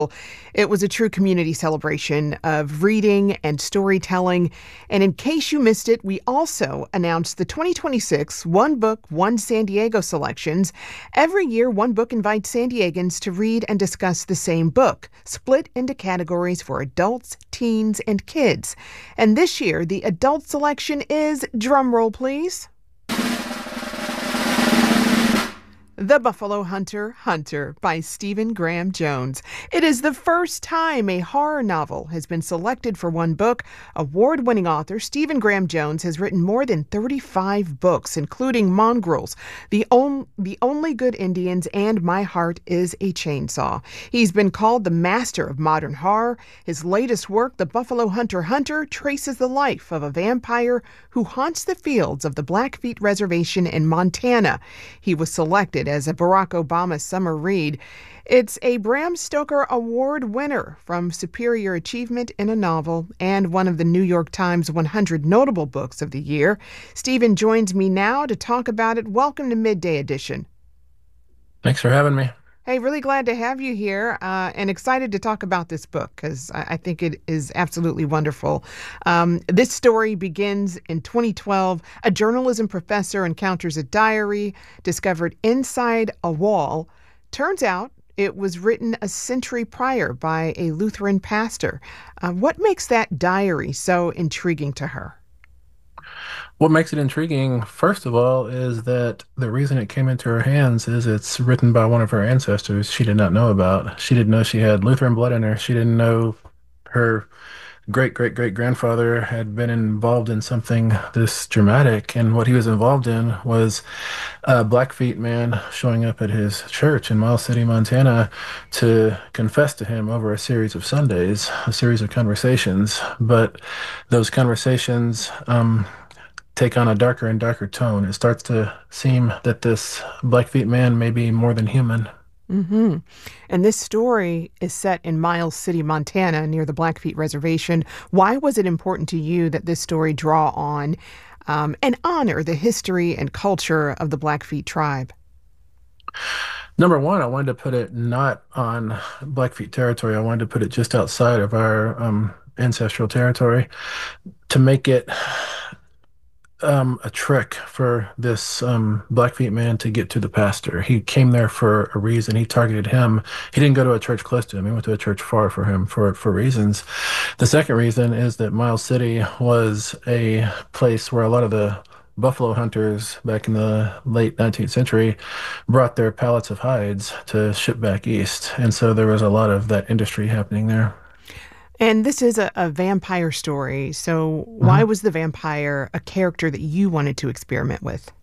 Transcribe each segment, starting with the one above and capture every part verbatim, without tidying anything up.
It was a true community celebration of reading and storytelling. And in case you missed it, we also announced the twenty twenty-six One Book, One San Diego selections. Every year, One Book invites San Diegans to read and discuss the same book, split into categories for adults, teens, and kids. And this year, the adult selection is, drumroll please, The Buffalo Hunter, Hunter by Stephen Graham Jones. It is the first time a horror novel has been selected for One Book. Award-winning author Stephen Graham Jones has written more than thirty-five books, including Mongrels, The, On- the Only Good Indians, and My Heart is a Chainsaw. He's been called the master of modern horror. His latest work, The Buffalo Hunter, Hunter, traces the life of a vampire who haunts the fields of the Blackfeet Reservation in Montana. He was selected as a Barack Obama summer read. It's a Bram Stoker Award winner from Superior Achievement in a Novel and one of the New York Times one hundred Notable Books of the Year. Stephen joins me now to talk about it. Welcome to Midday Edition. Thanks for having me. Hey, really glad to have you here uh, and excited to talk about this book because I, I think it is absolutely wonderful. Um, this story begins in twenty twelve. A journalism professor encounters a diary discovered inside a wall. Turns out it was written a century prior by a Lutheran pastor. Uh, what makes that diary so intriguing to her? What makes it intriguing, first of all, is that the reason it came into her hands is it's written by one of her ancestors she did not know about. She didn't know she had Lutheran blood in her. She didn't know her great great great grandfather had been involved in something this dramatic. And what he was involved in was a Blackfeet man showing up at his church in Miles City, Montana, to confess to him over a series of Sundays, a series of conversations. But those conversations, um, take on a darker and darker tone. It starts to seem that this Blackfeet man may be more than human. Mm-hmm. And this story is set in Miles City, Montana, near the Blackfeet Reservation. Why was it important to you that this story draw on um, and honor the history and culture of the Blackfeet tribe? Number one, I wanted to put it not on Blackfeet territory. I wanted to put it just outside of our um, ancestral territory to make it um, a trick for this um, Blackfeet man to get to the pastor. He came there for a reason. He targeted him. He didn't go to a church close to him. He went to a church far for him for for reasons. The second reason is that Miles City was a place where a lot of the buffalo hunters back in the late nineteenth century brought their pallets of hides to ship back east. And so there was a lot of that industry happening there. And this is a, a vampire story. So why Mhm. was the vampire a character that you wanted to experiment with?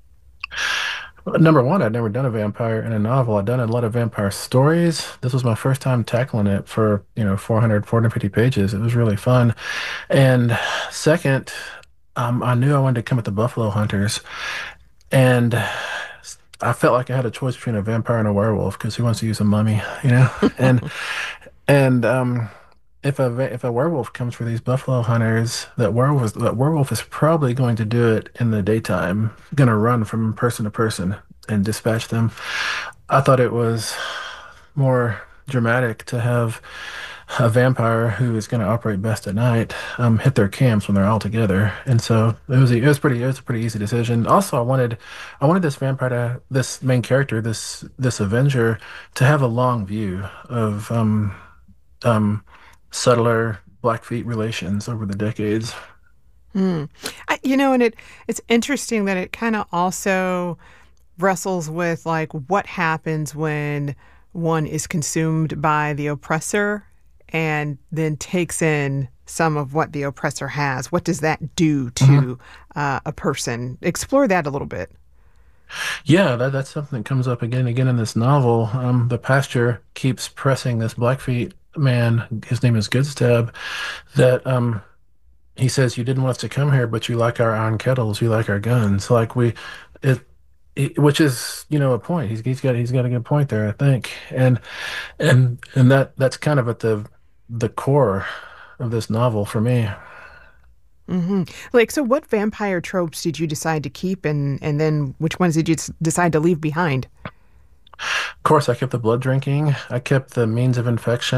Number one, I'd never done a vampire in a novel. I'd done a lot of vampire stories. This was my first time tackling it for, you know, four hundred, four hundred fifty pages. It was really fun. And second, um, I knew I wanted to come at the Buffalo Hunters. And I felt like I had a choice between a vampire and a werewolf because who wants to use a mummy, you know? And and um if a va- if a werewolf comes for these buffalo hunters, that werewolf is, that werewolf is probably going to do it in the daytime, going to run from person to person and dispatch them. I thought it was more dramatic to have a vampire who is going to operate best at night um, hit their camps when they're all together, and so it was a, it was pretty it was a pretty easy decision. Also, I wanted I wanted this vampire to this main character this this Avenger to have a long view of um um subtler Blackfeet relations over the decades. Hmm. I, you know, and it it's interesting that it kind of also wrestles with like what happens when one is consumed by the oppressor and then takes in some of what the oppressor has. What does that do Mhm. to uh, a person? Explore that a little bit. Yeah, that, that's something that comes up again and again in this novel. Um, the pastor keeps pressing this Blackfeet man, his name is Goodstab, that um, he says, "You didn't want us to come here, but you like our iron kettles, you like our guns." Like we, it, it which is, you know, a point. He's he's got he's got a good point there, I think. And and and that that's kind of at the the core of this novel for me. Hmm. Like, so what vampire tropes did you decide to keep and and then which ones did you s- decide to leave behind? Of course, I kept the blood drinking. I kept the means of infection.